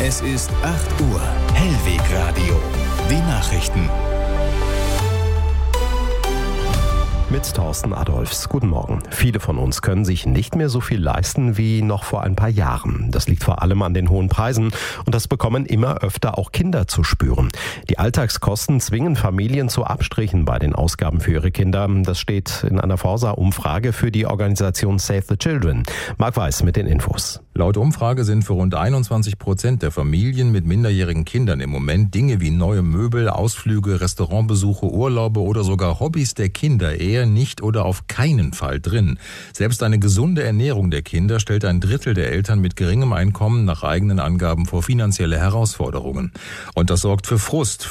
Es ist 8 Uhr. Hellwegradio. Die Nachrichten. Mit Thorsten Adolphs. Guten Morgen. Viele von uns können sich nicht mehr so viel leisten wie noch vor ein paar Jahren. Das liegt vor allem an den hohen Preisen und das bekommen immer öfter auch Kinder zu spüren. Die Alltagskosten zwingen Familien zu Abstrichen bei den Ausgaben für ihre Kinder. Das steht in einer Forsa-Umfrage für die Organisation Save the Children. Marc Weiß mit den Infos. Laut Umfrage sind für rund 21% der Familien mit minderjährigen Kindern im Moment Dinge wie neue Möbel, Ausflüge, Restaurantbesuche, Urlaube oder sogar Hobbys der Kinder eher nicht oder auf keinen Fall drin. Selbst eine gesunde Ernährung der Kinder stellt ein Drittel der Eltern mit geringem Einkommen nach eigenen Angaben vor finanzielle Herausforderungen. Und das sorgt für Frust.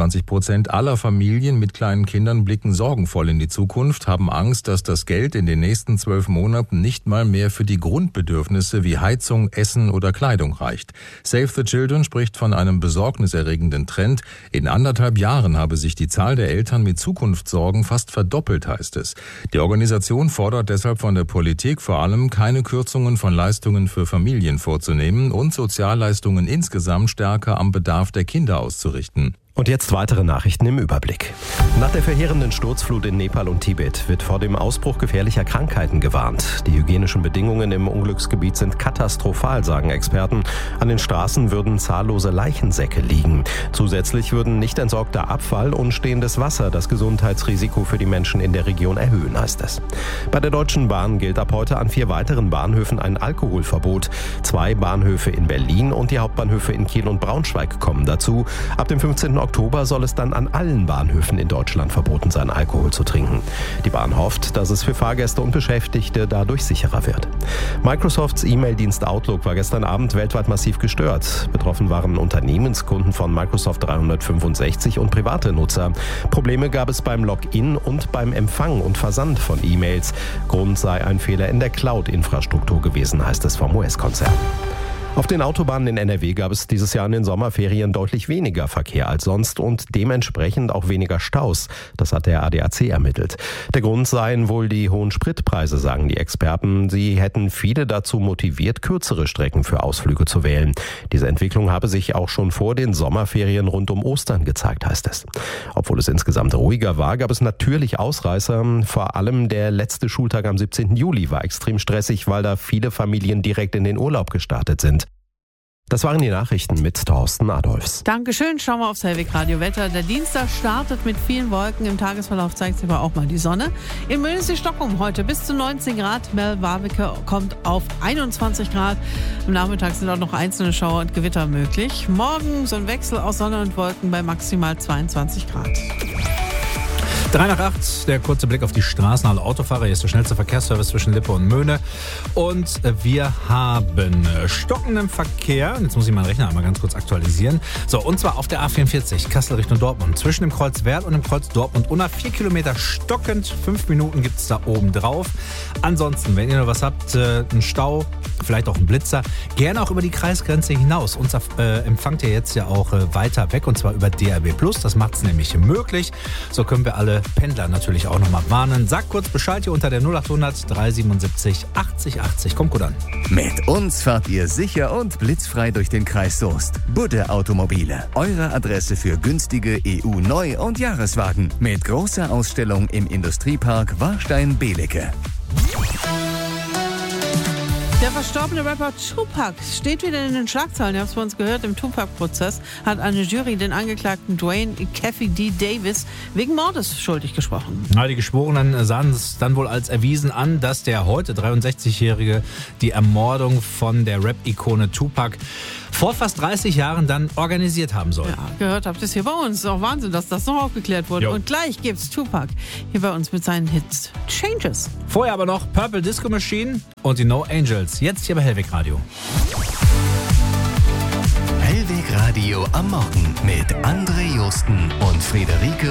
25% aller Familien mit kleinen Kindern blicken sorgenvoll in die Zukunft, haben Angst, dass das Geld in den nächsten 12 Monaten nicht mal mehr für die Grundbedürfnisse wie Heizung, Essen oder Kleidung reicht. Save the Children spricht von einem besorgniserregenden Trend. In 1,5 Jahren habe sich die Zahl der Eltern mit Zukunftssorgen fast verdoppelt, heißt es. Die Organisation fordert deshalb von der Politik vor allem, keine Kürzungen von Leistungen für Familien vorzunehmen und Sozialleistungen insgesamt stärker am Bedarf der Kinder auszurichten. Und jetzt weitere Nachrichten im Überblick. Nach der verheerenden Sturzflut in Nepal und Tibet wird vor dem Ausbruch gefährlicher Krankheiten gewarnt. Die hygienischen Bedingungen im Unglücksgebiet sind katastrophal, sagen Experten. An den Straßen würden zahllose Leichensäcke liegen. Zusätzlich würden nicht entsorgter Abfall und stehendes Wasser das Gesundheitsrisiko für die Menschen in der Region erhöhen, heißt es. Bei der Deutschen Bahn gilt ab heute an 4 weiteren Bahnhöfen ein Alkoholverbot. 2 Bahnhöfe in Berlin und die Hauptbahnhöfe in Kiel und Braunschweig kommen dazu. Ab dem 15. Oktober soll es dann an allen Bahnhöfen in Deutschland verboten sein, Alkohol zu trinken. Die Bahn hofft, dass es für Fahrgäste und Beschäftigte dadurch sicherer wird. Microsofts E-Mail-Dienst Outlook war gestern Abend weltweit massiv gestört. Betroffen waren Unternehmenskunden von Microsoft 365 und private Nutzer. Probleme gab es beim Login und beim Empfang und Versand von E-Mails. Grund sei ein Fehler in der Cloud-Infrastruktur gewesen, heißt es vom US-Konzern. Auf den Autobahnen in NRW gab es dieses Jahr in den Sommerferien deutlich weniger Verkehr als sonst und dementsprechend auch weniger Staus. Das hat der ADAC ermittelt. Der Grund seien wohl die hohen Spritpreise, sagen die Experten. Sie hätten viele dazu motiviert, kürzere Strecken für Ausflüge zu wählen. Diese Entwicklung habe sich auch schon vor den Sommerferien rund um Ostern gezeigt, heißt es. Obwohl es insgesamt ruhiger war, gab es natürlich Ausreißer. Vor allem der letzte Schultag am 17. Juli war extrem stressig, weil da viele Familien direkt in den Urlaub gestartet sind. Das waren die Nachrichten mit Thorsten Adolphs. Dankeschön. Schauen wir aufs Hellwegradio-Wetter. Der Dienstag startet mit vielen Wolken. Im Tagesverlauf zeigt sich aber auch mal die Sonne. In Münnesi-Stockholm heute bis zu 19 Grad. Mel-Warwicke kommt auf 21 Grad. Am Nachmittag sind auch noch einzelne Schauer und Gewitter möglich. Morgen so ein Wechsel aus Sonne und Wolken bei maximal 22 Grad. 7:03, der kurze Blick auf die Straßen. Alle Autofahrer, hier ist der schnellste Verkehrsservice zwischen Lippe und Möhne. Und wir haben stockenden Verkehr. Jetzt muss ich meinen Rechner einmal ganz kurz aktualisieren. So, und zwar auf der A44, Kassel Richtung Dortmund. Zwischen dem Kreuz Werl und dem Kreuz Dortmund-Unna 4 Kilometer stockend. 5 Minuten gibt es da oben drauf. Ansonsten, wenn ihr noch was habt, einen Stau, vielleicht auch einen Blitzer, gerne auch über die Kreisgrenze hinaus. Uns empfangt ihr jetzt ja auch weiter weg, und zwar über DRB+. Das macht es nämlich möglich. So können wir alle Pendler natürlich auch nochmal warnen. Sagt kurz Bescheid hier unter der 0800 377 80 80. Kommt gut an. Mit uns fahrt ihr sicher und blitzfrei durch den Kreis Soest. Budde Automobile. Eure Adresse für günstige EU-Neu- und Jahreswagen. Mit großer Ausstellung im Industriepark Warstein-Belecke. Der verstorbene Rapper Tupac steht wieder in den Schlagzeilen. Ihr habt es bei uns gehört, im Tupac-Prozess hat eine Jury den Angeklagten Dwayne Kathy D. Davis wegen Mordes schuldig gesprochen. Ja, die Geschworenen sahen es dann wohl als erwiesen an, dass der heute 63-Jährige die Ermordung von der Rap-Ikone Tupac vor fast 30 Jahren dann organisiert haben soll. Ja, gehört habt ihr es hier bei uns. Ist auch Wahnsinn, dass das noch aufgeklärt wurde. Jo. Und gleich gibt's Tupac hier bei uns mit seinen Hits Changes. Vorher aber noch Purple Disco Machine und die No Angels. Jetzt hier bei Hellwegradio. Hellwegradio am Morgen mit André Justen und Friederike